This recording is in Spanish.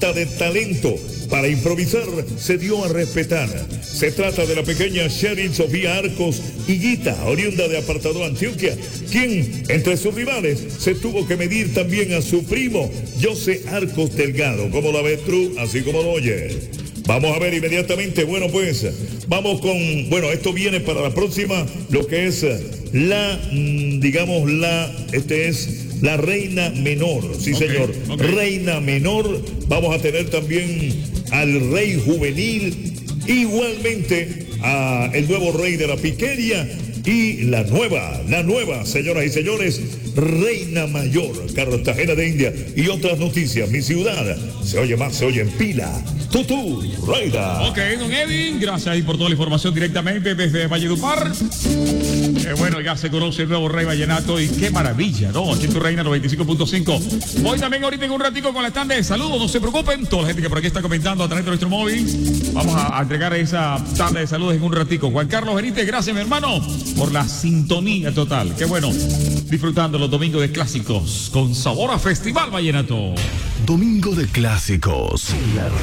falta de talento para improvisar se dio a respetar. Se trata de la pequeña Sherin Sofía Arcos Higuita, oriunda de Apartador, Antioquia, quien entre sus rivales se tuvo que medir también a su primo José Arcos Delgado. ¿Cómo la ves, True? Así como lo oye. Vamos a ver inmediatamente, bueno pues, vamos con, bueno, esto viene para la próxima, lo que es la reina menor, sí señor, reina menor, vamos a tener también al rey juvenil, igualmente a el nuevo rey de la piquería y la nueva, señoras y señores, reina mayor, Cartagena de India y otras noticias. Mi ciudad se oye más, se oye en pila. Tutu, Reina. Ok, don Edwin, gracias ahí por toda la información directamente desde Valledupar. Bueno, ya se conoce el nuevo Rey Vallenato y qué maravilla, ¿no? Aquí en tu Reina 95.5. Voy también ahorita en un ratico con la tanda de saludos, no se preocupen, toda la gente que por aquí está comentando a través de nuestro móvil. Vamos a entregar esa tanda de saludos en un ratico. Juan Carlos Benítez, gracias mi hermano por la sintonía total. Qué bueno, disfrutando los domingos de clásicos con sabor a Festival Vallenato. Domingo de Clásicos.